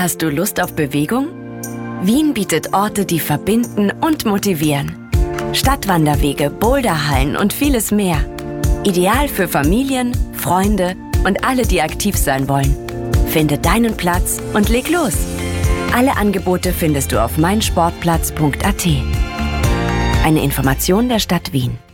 Hast du Lust auf Bewegung? Wien bietet Orte, die verbinden und motivieren. Stadtwanderwege, Boulderhallen und vieles mehr. Ideal für Familien, Freunde und alle, die aktiv sein wollen. Finde deinen Platz und leg los. Alle Angebote findest du auf meinsportplatz.at. Eine Information der Stadt Wien.